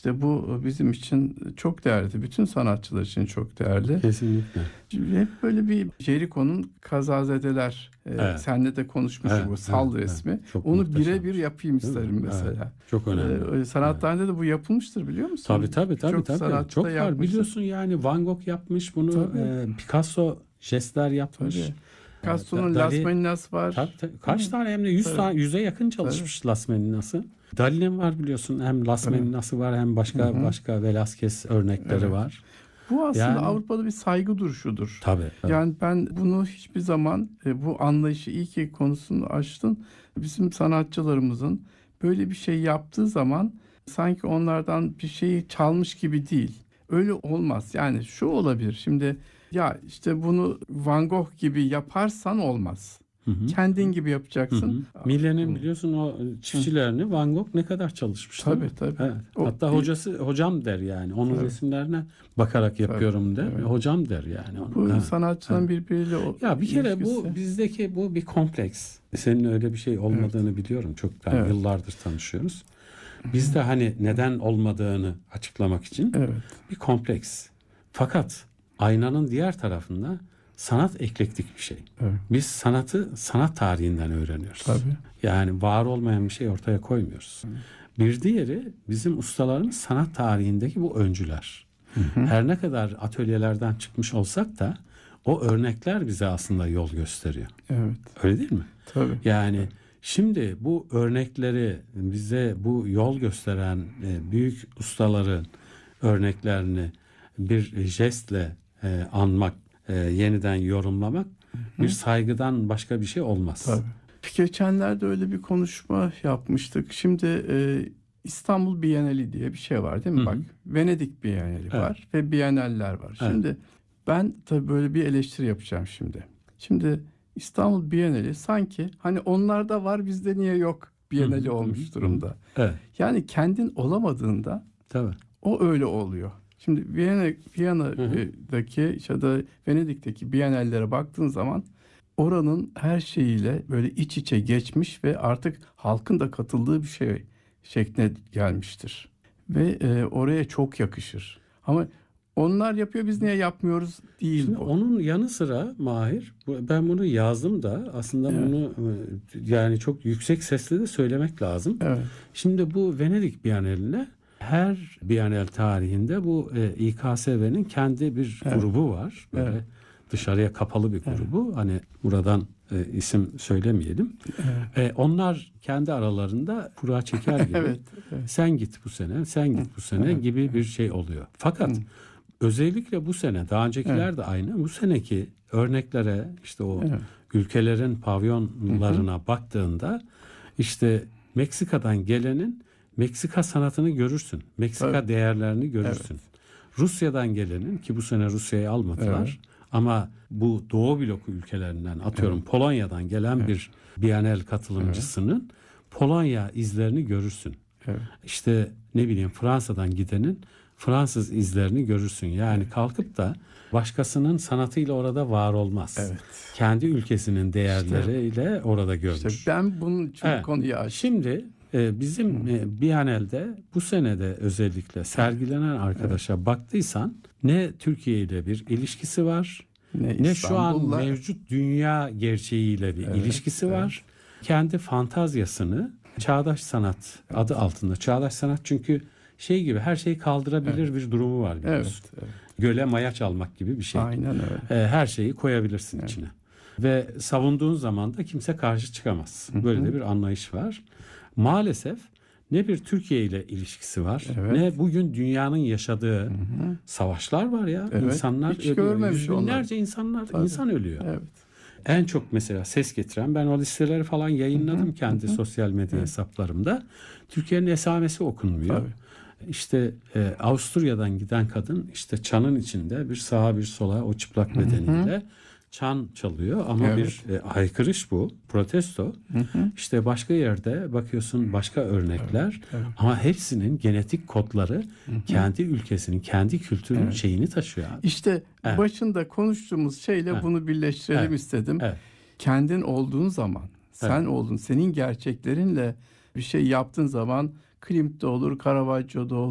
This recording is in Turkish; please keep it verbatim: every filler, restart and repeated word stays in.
İşte bu bizim için çok değerli. Bütün sanatçılar için çok değerli. Kesinlikle. Hep böyle bir Jericho'nun Kazazedeler. Evet. Seninle de konuşmuştuk evet, bu sal evet, resmi. Evet. Onu birebir yapayım isterim mesela. Evet, çok önemli. Ee, sanatlarında evet. da bu yapılmıştır biliyor musun? Tabii tabii tabii. Çok, tabii. Çok var yapmıştır. Biliyorsun yani Van Gogh yapmış bunu. E, Picasso jestler yapmış. Tabii. Picasso'nun Las Meninas var. Tabii, tabii. Kaç tane hem de yüz tane, yüze yakın çalışmış tabii. Las Meninas'ı. Dali'nin var biliyorsun. Hem Las evet. Meninas'ı var hem başka Hı-hı. başka Velázquez örnekleri evet. var. Bu aslında yani, Avrupa'da bir saygı duruşudur. Tabii, tabii. Yani ben bunu hiçbir zaman bu anlayışı iyi ki konusunu açtın. Bizim sanatçılarımızın böyle bir şey yaptığı zaman sanki onlardan bir şeyi çalmış gibi değil. Öyle olmaz. Yani şu olabilir. Şimdi ya işte bunu Van Gogh gibi yaparsan olmaz. Hı hı. Kendin gibi yapacaksın. Millet'in biliyorsun o çiftçilerini Van Gogh ne kadar çalışmış. Tabii tabii. Evet. O, Hatta hocası hocam der yani. Onun tabii. resimlerine bakarak yapıyorum tabii, der. Evet. Hocam der yani. Onu. Bu evet. sanatçının evet. birbiriyle o Ya bir kere ilişkisi. Bu bizdeki bu bir kompleks. Senin öyle bir şey olmadığını evet. biliyorum. Çok evet. yıllardır tanışıyoruz. Bizde hani neden olmadığını açıklamak için evet. bir kompleks. Fakat aynanın diğer tarafında sanat eklektik bir şey. Evet. Biz sanatı sanat tarihinden öğreniyoruz. Tabii. Yani var olmayan bir şey ortaya koymuyoruz. Hı. Bir diğeri bizim ustalarımız sanat tarihindeki bu öncüler. Hı hı. Her ne kadar atölyelerden çıkmış olsak da o örnekler bize aslında yol gösteriyor. Evet. Öyle değil mi? Tabii. Yani evet. şimdi bu örnekleri bize bu yol gösteren büyük ustaların örneklerini bir jestle anmak, E, yeniden yorumlamak Hı-hı. bir saygıdan başka bir şey olmaz. Tabii. Geçenlerde öyle bir konuşma yapmıştık. Şimdi e, İstanbul Bienali diye bir şey var değil mi? Hı-hı. Bak Venedik Bienali evet. var ve Biennaller var. Evet. Şimdi ben tabii böyle bir eleştiri yapacağım şimdi. Şimdi İstanbul Bienali sanki hani onlarda var bizde niye yok Bienali Hı-hı. olmuş durumda. Evet. Yani kendin olamadığında tabii. o öyle oluyor. Şimdi Viyana, Viyana'daki ya da Venedik'teki Biennallere baktığın zaman oranın her şeyiyle böyle iç içe geçmiş ve artık halkın da katıldığı bir şey şekline gelmiştir. Ve e, oraya çok yakışır. Ama onlar yapıyor biz niye yapmıyoruz değil Şimdi bu. Onun yanı sıra Mahir ben bunu yazdım da aslında evet. bunu yani çok yüksek sesle de söylemek lazım. Evet. Şimdi bu Venedik Biennaline her Biennale tarihinde bu e, İ K S V'nin kendi bir evet. grubu var. Böyle evet. dışarıya kapalı bir grubu. Evet. Hani buradan e, isim söylemeyelim. Evet. E, onlar kendi aralarında kura çeker gibi. evet. Evet. Sen git bu sene, sen git bu sene evet. gibi evet. bir şey oluyor. Fakat evet. özellikle bu sene, daha öncekiler evet. de aynı. Bu seneki örneklere işte o evet. ülkelerin pavyonlarına hı hı. baktığında işte Meksika'dan gelenin Meksika sanatını görürsün. Meksika Tabii. değerlerini görürsün. Evet. Rusya'dan gelenin ki bu sene Rusya'yı almadılar. Evet. Ama bu Doğu bloku ülkelerinden atıyorum evet. Polonya'dan gelen evet. bir Biennale katılımcısının evet. Polonya izlerini görürsün. Evet. İşte ne bileyim Fransa'dan gidenin Fransız izlerini görürsün. Yani evet. kalkıp da başkasının sanatıyla orada var olmaz. Evet. Kendi ülkesinin değerleriyle işte, orada görmüş. İşte ben bunun için evet. konuyu açtım. Şimdi bizim hmm. Biennale'de bu senede özellikle sergilenen arkadaşa evet. baktıysan ne Türkiye ile bir ilişkisi var ne, ne şu an mevcut dünya gerçeğiyle bir evet. ilişkisi evet. var. Kendi fantazyasını çağdaş sanat evet. adı altında. Çağdaş sanat çünkü şey gibi her şeyi kaldırabilir evet. bir durumu var biliyorsun. Evet, evet. Göle maya çalmak gibi bir şey. Aynen öyle. Her şeyi koyabilirsin evet. içine. Ve savunduğun zaman da kimse karşı çıkamaz. Böyle Hı-hı. de bir anlayış var. Maalesef ne bir Türkiye ile ilişkisi var evet. ne bugün dünyanın yaşadığı Hı-hı. savaşlar var ya. Evet. İnsanlar Hiç ölüyor. Yüz binlerce insanlar Tabii. insan ölüyor. Evet. En çok mesela ses getiren ben o listeleri falan yayınladım Hı-hı. kendi Hı-hı. sosyal medya evet. hesaplarımda. Türkiye'nin esamesi okunmuyor. Tabii. İşte e, Avusturya'dan giden kadın işte çanın içinde bir sağa bir sola o çıplak bedeniyle Hı-hı. çan çalıyor ama evet. bir e, haykırış bu, protesto. Hı hı. İşte başka yerde bakıyorsun başka örnekler evet, evet. ama hepsinin genetik kodları hı hı. kendi ülkesinin, kendi kültürünün evet. şeyini taşıyor abi. İşte evet. başında konuştuğumuz şeyle evet. bunu birleştirelim evet. istedim. Evet. Kendin olduğun zaman, sen evet. oldun, senin gerçeklerinle bir şey yaptığın zaman Klimt'te olur, Caravaggio'da olur.